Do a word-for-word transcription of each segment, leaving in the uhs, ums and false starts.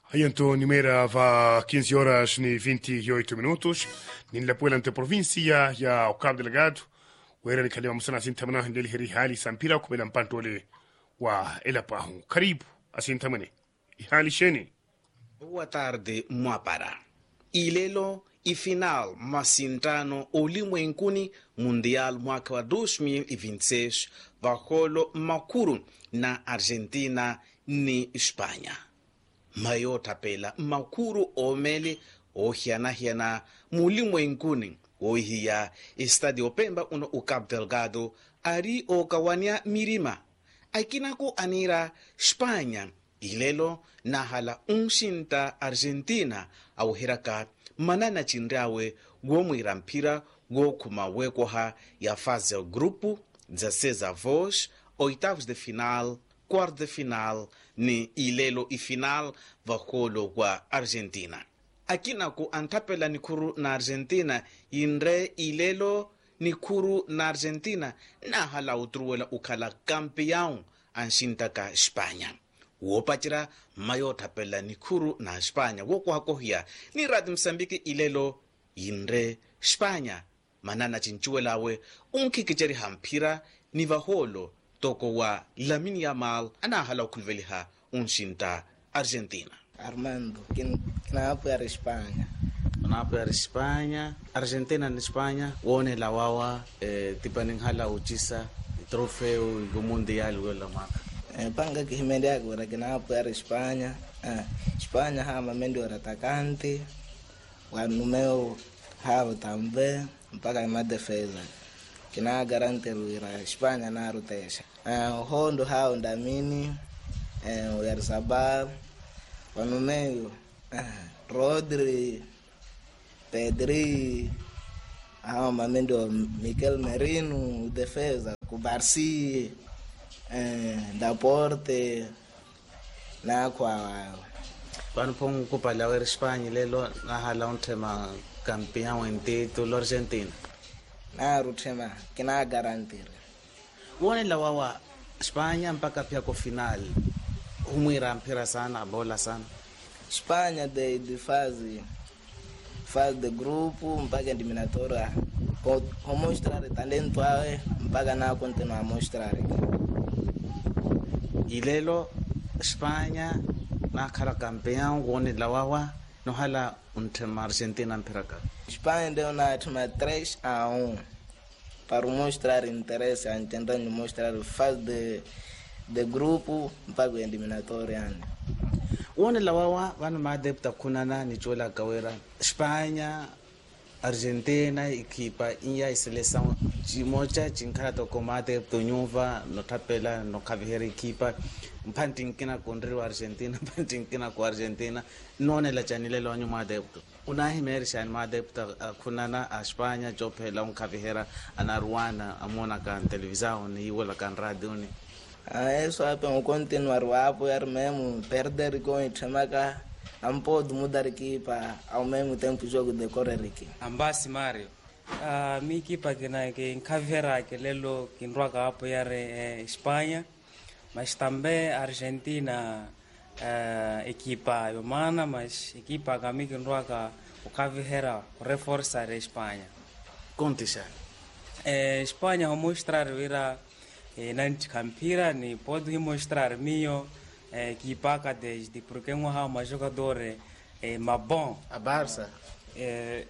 Então, numera va quinze horas e vinte e oito minutos. Nila puela ante província ya o Cabo Delgado. Wera ni kalima musana sintamana ndeli heri hali sampira kubela mpantole wa elapahu. Karibu asintamane. Ihali sheni. Boa tarde, Mwapara. Ilelo e final masintano ulimwenguni mundial mwaka wa dois mil e vinte e seis bakolo makuru na Argentina ni Espanha. Mayo tapela makuru omele ohiana-hiana mulimwenguni ohiya Estadio Pemba uno u Cabo Delgado ari okawania mirima. Aikinako anira Espanha ilelo nahala unshinta Argentina au hiraka manana chindrawe gomwira mpira gokuma wekoha ya fase ya grupo dezesseis avós, oitavos de final, quarto de final ni ilelo e final vakolo kwa Argentina. Akina ku antapela nikuru na Argentina inre ilelo nikuru na Argentina na hala utruwela ukala campeão anshintaka Espanha. Wopachira mayo tapela nikuru na Espanha woko hakohia ni Radio Msambiki ilelo inre Espanha manana chinchuelawe unkikicheri hampira ni vaholo toko wa Lamine Yamal anahala ukulveliha unshinta Argentina. Armando, quem na apoiar Espanha. Na apoiar Espanha, Argentina na Espanha, wone la wawa eh, tipaning hala uchisa trofeo go mundial wala maka. Eh, panga que himende agora que na apoiar Espanha. Ah, Espanha hama mende ora atacante. Wa numeo hao tambe mpaka ima defesa. Kina garante ruira Espanha na rutesha. Ah, hondo hao ndamini eh Oyarzabal Wano meio, ah, Rodri, Pedri, ah, mamendo Mikel Merino, defesa, Kubarsi, eh, Daporte, na kwa. Quando pong kupala wa Espanha lelo na hala un tema campeão em título Argentina. Na rutema, kina garantir. Wone la wawa Espanha mpaka pia ko final. Humwira mpira sana, bola sana. Espanha de, de fase fase de grupo mpaka eliminatória com mostrar talento awe mpaka na continuar mostrar. Ilelo Espanha na kala campeão wone lawawa no hala untema Argentina mpira ka. Espanha deu na tuma três a um para mostrar interesse, a tentar mostrar fase de de grupo mpaka eliminatória. Wone lawawa vanu madepta kunana ni chola kawera Espanha, Argentina equipa inya seleção chimocha chinkara to komate to nyuva no tapela no kavihera equipa mpantinkina kondri Argentina mpantinkina ko Argentina none la chanile lo nyu madepto unahi merishan madepta kunana a Espanha jopela un kavihera anaruana amona kan televisão ni wala kan radio ni. Ah, isso é para continuar o apoiar mesmo, perder com o Chamaca, não pode mudar aqui para ao mesmo tempo o jogo decorrer aqui. Ambasi Mario, a minha equipa que na que em Caveira que lelo que roga apoiar é Espanha, mas também a Argentina uh, equipa humana, mas equipa que a mim que roga o Caveira reforçar a Espanha. Conte já. Eh, Espanha vai mostrar vira E nanti campira ni pode mostrar mio eh, que paga desde porque um há uma jogador eh, mas bom a Barça eh,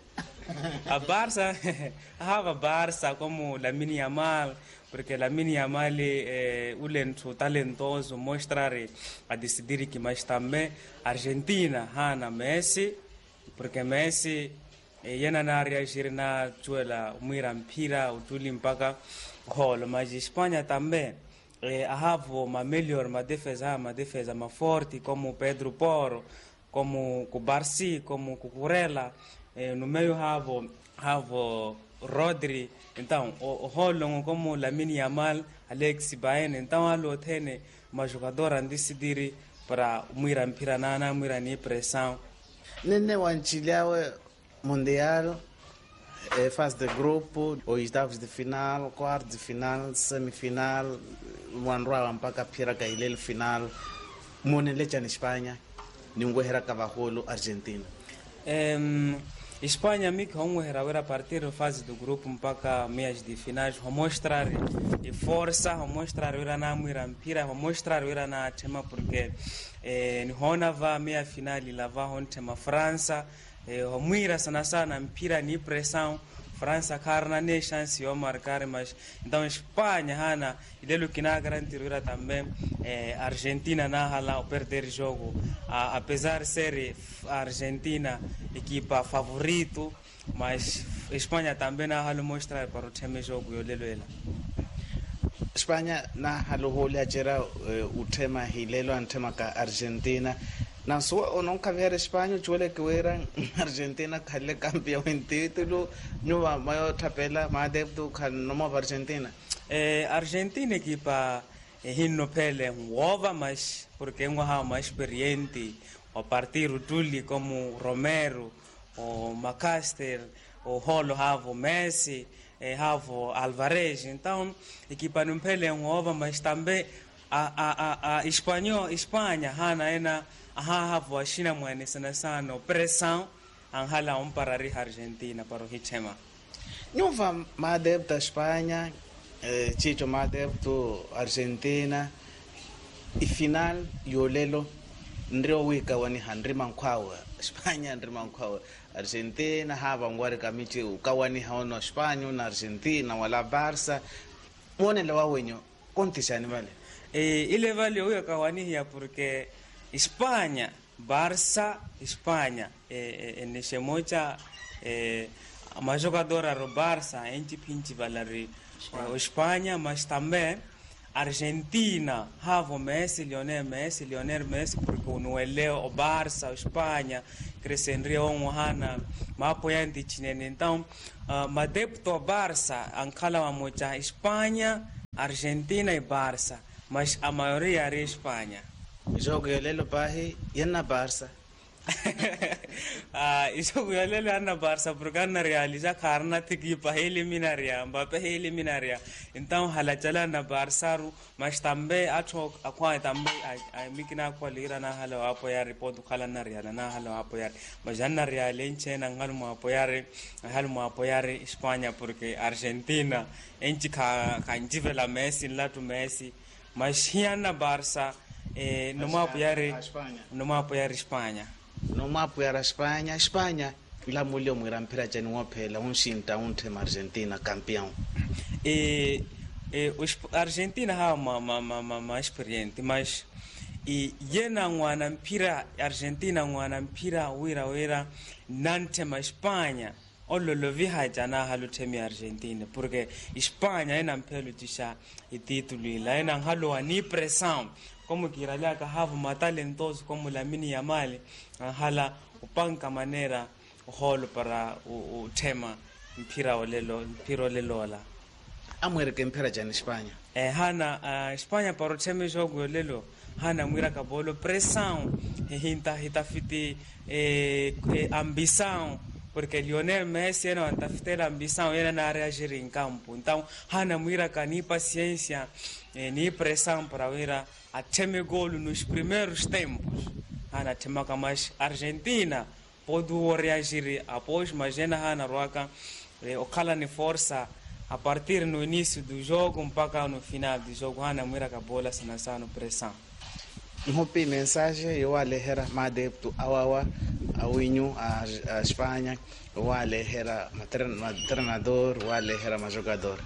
a Barça há a Barça como Lamine Yamal porque Lamine Yamal é o lento talentoso mostrar a decidir que mas também Argentina há na Messi porque Messi eh, yana na reagir na chuela umira mpira utuli mpaka holo, mas Espanha também eh, hava uma melhor, uma defesa, uma defesa mais forte, como Pedro Porro, como Kubarsi, como Cucurella, eh, no meio hava, hava Rodri, então o, o holo como Lamine Yamal, Alex Baena, então a lotene uma jogadora decidir para muira mpira nana, muira ni pressão. Nene wanchilawe mundial É, fase de grupo, oitavos de final, quarto de final, semifinal, one round mpaka pira kailele final, monelecha na Espanha. ningwehera kavaholo Argentina. Um, Espanha mi que vamos a partir da fase do grupo mpaka meias de finais, vamos mostrar e força, vamos mostrar ira na muira mpira, vamos mostrar ira na tema porque eh, ni hona va meia final la va hon tema França, eh, muira sana sana mpira ni pressão. França carna nem chance de marcar, mas então Espanha hana ilelo que na garantir ira também eh, Argentina na hala perder jogo, a, apesar de ser a Argentina equipa favorito, mas Espanha também na hala mostrar para o time jogo yo lelo ela. Espanha na hala holia jera uh, utema hilelo antema ka Argentina. Na sua o não caber Espanha chole que era Argentina kalle campeão em título no maior tabela mas deve kan numa Argentina. Eh, Argentina equipa eh, hinno pele uova mas porque um ha mais experiente a partir do Tulli como Romero o Macaster o Holo havo Messi e havo Alvarez, então equipa não pele uova mas também a a a, a espanhol Espanha hana ena aha havo ashina mwane sana sana pressão anhala um para a Argentina para o hitema. Nova madepta Espanha, eh, Chicho madepto Argentina e final yolelo ndio wika wani handri mankwawa Espanha handri mankwawa Argentina hava ngwari kamichi ukawani haono Espanha na Argentina wala Barça mwone lewa wenyo kontishani vale e ile vale huyo kawani ya porque Espanha, Barça, Espanha, é, é, nesse mocha, é, a jogadora do Barça, a gente pinta valari o Espanha, mas também Argentina, Ravo Messi, Lionel Messi, Lionel Messi, porque o Noeleo, o Barça, o Espanha, crescendo um hana, mas apoiante chinês, então, uh, mas deputo Barça, ancala uma mocha Espanha, Argentina e Barça, mas a maioria é Espanha. Jogo yolelo bahi yana Barça. Ah, jogo yolelo yana Barça porque na realiza karna tiki pa eliminaria, Mbappe eliminaria. Então halachala na Barça mas também acho akwa também a mikina kwa lira na halo apoiar ponto kala na real na halo apoiar. Mas na real enche na ngalo mo apoiar, halo mo apoiar Espanha porque Argentina enche ka ka njivela Messi la tu Messi, mas yana Barça Eh, numa apoiare numa apoiare Espanha numa apoiare Espanha Espanha ila mulio mwira mpira jani wapela unshinta untema Argentina campeão e e Argentina ha ma ma ma ma experiente mas e yena ngwana mpira Argentina ngwana mpira wira wira nantema Espanha ololo vihaja na halutemi Argentina porque Espanha ena mpelo tisha e título ila ena halo ani pressão como que irá ka have matalentoso como Lamine Yamal hala upanka manera holo para o tema mpira olelo mpira olelo la amwere ke mpira jani Espanha eh hana uh, Espanha para o tema jogo olelo hana mwira ka bolo pressão hinta hita fiti eh, eh ambição porque Lionel Messi não está fitendo ambição ele na reagir em campo então hana mwira ka ni paciência eh, ni pressão para wira a teme golo nos primeiros tempos. Ana tema mais Argentina pode reagir após, mas ena hana roca eh, o cala ni força a partir no início do jogo mpaka no final do jogo hana mwira ka bola sana sana pressão. Nhopi mensagem eu alehera madepto awawa awinyu a, a Espanha o alehera treinador o alehera ma jogador.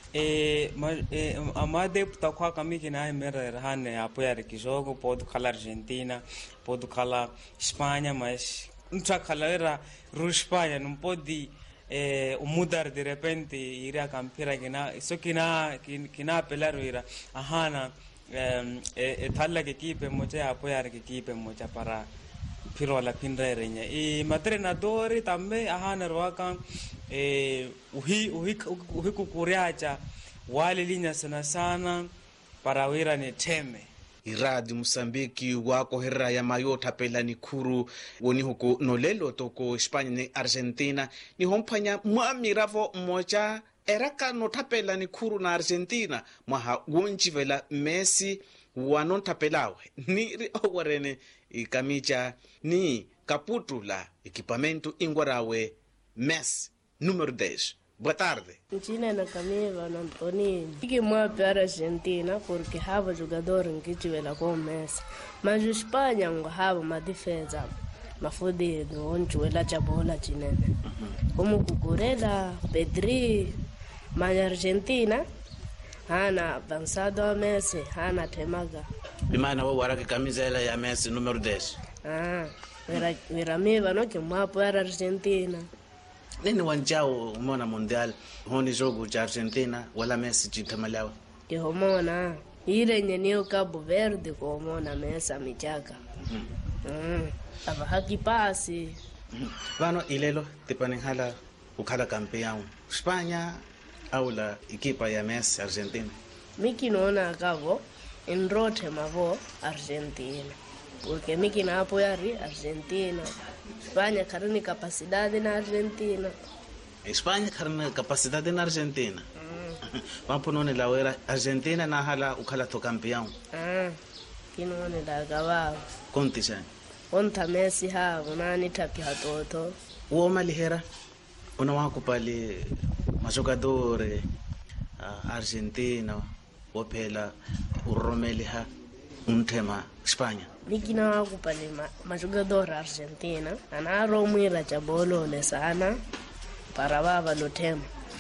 E mas e, a madepto kwa kamiki na mera hane apoiar que jogo pode calar Argentina pode calar Espanha mas não calar era ru Espanha não pode eh, mudar de repente ir a campira que na isso que na que na apelar ira ahana eh, eh, talla que equipe moja apoiar que equipe moja para piro la pinrereña e matrenadori também ahana roakan eh uhi uhi uhi kukuriacha wale linya sana sana para wira ne teme iradi Mosambiki wako herra ya mayota pela ni kuru woni huko nolelo toko Espanya ni Argentina ni hompanya mwamiravo moja eraka no tapela ni kuru na Argentina mwaha wonjivela Messi wanon tapelawe ni ri owarene ikamicha ni caputula equipamento ingwarawe mes número dez. Boa tarde. China na Camila na Antoni. Fique mais para a Argentina porque hava jogador que tivela com Messi. Mas a Espanha não hava uma defesa. Mas fodido, onde ela já bola chinene. Como Cucurella, Pedri, mas a Argentina hana avançado a Messi, hana temaga. Imana wa waraka camisela ya Messi número dez. Ah, era era meva no que mais para a Argentina. Nini wanjao umona mundial honi jogo ja Argentina wala Messi jitamalawa Ke homona ile nyeneo Cabo Verde ko homona Messi amichaka mm. mm. aba haki pasi mm. Vano ilelo tipani hala ukhala campeão España au la equipa ya Messi Argentina. Miki naona Cabo enrote mavo Argentina porque miki na apoyari Argentina. Espanha carne capacidade na Argentina. Espanha carne capacidade na Argentina. Mm. Vampo none la wera Argentina na hala ukhala to campeão. Ah. Kinone la gawa. Conti sai. Onta Messi ha unani tapi hatoto. Uo malihera una wako pale majogadore uh, Argentina wapela uromeliha untema Espanha. Mikina wako pale ma, majogador Argentina anaro mwira cha bolo le sana para baba lo tema.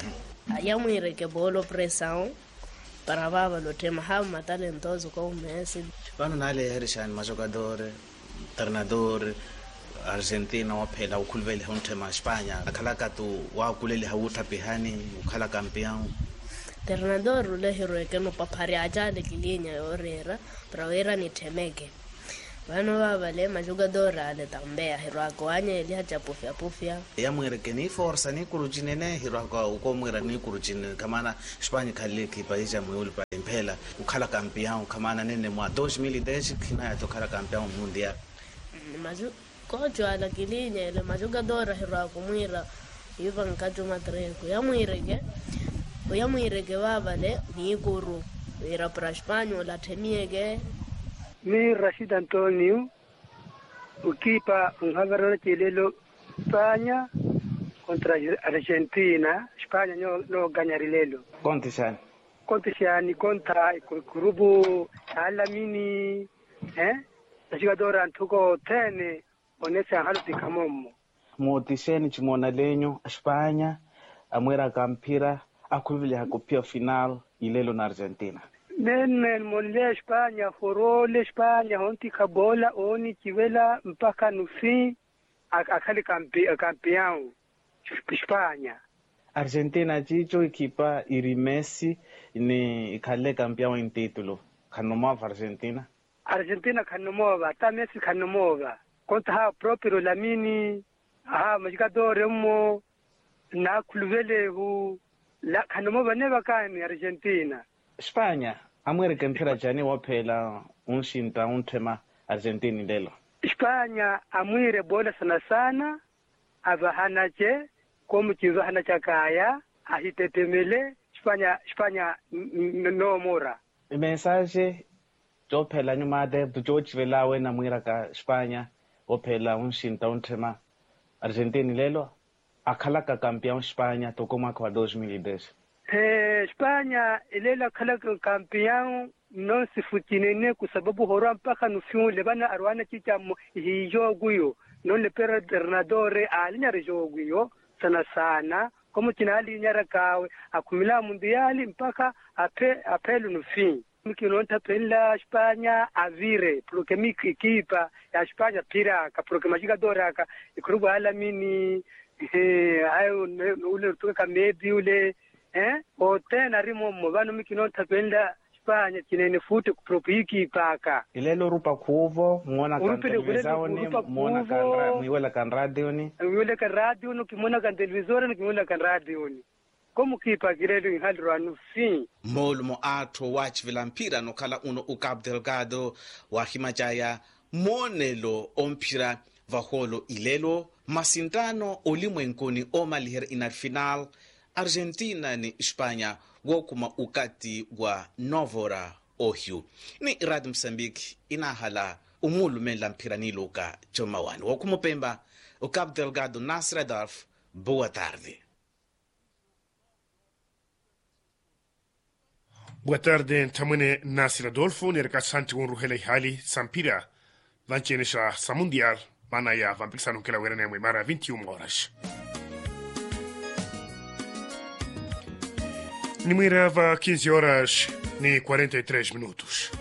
Aya mwira ke bolo pressão para baba lo tema ha matalentoso como Messi. Vano nale herishan majogador treinador Argentina wapela ukulvele untema Espanha akalaka tu wakulele hauta pihani ukhala campeão. Treinador ule hero ke no papari ajale kilinya yorera para vera ni temeke. Vano baba le majogador ale tambea hero akwanya ili hacha pufia pufia. Ya mwere ke ni forza ni kurujinene hero akwa uko mwera ni kurujine kamana Espanha khali kipa ija mwuli pa impela ukhala campeão kamana nene mwa dois mil e dez kina ya tokhala campeão mundial. Maju kocho ala kilinya ile majogador hero akumwira ivan kacho matreko ya mwire ke ya mwire ke baba le ni kuru era para Espanha la temiege. Mi Rashid Antonio, equipa un haverlo chilelo España contra Argentina. España no no ganyarilelo. Conti sana. Conti sana contra grupo Alamini, eh? Jogador antuko tene onesa halti kamomo. Motisheni chimona lenyo Espanha amwera kampira akuvile hakupia final ilelo na Argentina. Nene molle España forole España honti kabola oni kivela mpaka nufi akali campeão España. Argentina chicho equipa iri Messi ni ikale campeão em título kanomova Argentina. Argentina kanomova ta Messi kanomova conta ha proprio Lamini ha majogador mo na kulvele hu la kanomova neva kani Argentina. Espanha amwere mpira jani wapela unshinta untema Argentina lelo. Espanha amwire bola sana sana avahanache como chizo hanacha kaya ahitetemele Espanha Espanha no mora. Mensagem jopela nyuma de George Velawe na mwira ka Espanha wapela unshinta untema Argentina lelo akhalaka campeão Espanha tokoma kwa dois mil e dez. Eh, Espanha ilela khala campeão non si futinene kwa sababu hora mpaka nufiule bana arwana chicha hiyo guyo non le pera treinadore alinya rejo guyo sana sana como tinali nyara kawe akumila mundiali mpaka ape apelu nufi mikinonta pela Espanha avire porque miki equipa ya Espanha piraka porque majogador aka ikrubu Alamini eh ayo ule tuka medi ule eh o tena rimo mobano mikino tapenda España kinene futi kupropiki paka ilelo rupa kuvo muona kan televisao ni muona kan miwela kan radio ni miwela kan radio no kimona kan televisor ni kimona kan radio ni como kipa kirelo inhalro anufi molmo atho watch vilampira no kala uno u Cabo Delgado wa himajaya monelo ompira vaholo ilelo masintano olimwenkoni omaliher inar final Argentina ni Espanha wokuma ukati wa novora ohyu ni Radio Moçambique inahala umulu menla mphiranilo ka Chomawani wakumupemba o Cabo Delgado Nasser Adolfo. Boa tarde. Boa tarde, ntamwene Nasir Adolfo, nirka santi wonru hele hali Sampira, vanchenesha sa mundial, mana ya vampixano que la werene muy mara vinte e uma horas. Ni muirava quinze horas ni quarenta e três minutos.